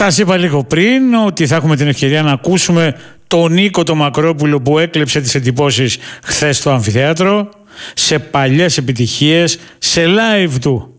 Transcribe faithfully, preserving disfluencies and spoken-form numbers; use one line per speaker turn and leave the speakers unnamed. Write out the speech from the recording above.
Σας είπα λίγο πριν ότι θα έχουμε την ευκαιρία να ακούσουμε τον Νίκο το Μακρόπουλο που έκλεψε τις εντυπώσεις χθες στο αμφιθέατρο, σε παλιές επιτυχίες, σε live του